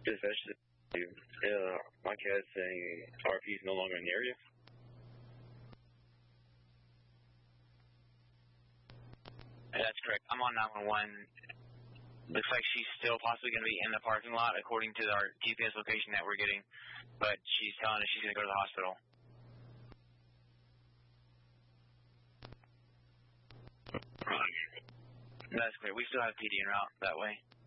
Dispatch, my cat's saying RP is no longer in the area. That's correct. I'm on 911. Looks like she's still possibly going to be in the parking lot according to our GPS location that we're getting, but she's telling us she's going to go to the hospital. That's clear. We still have PD en route that way.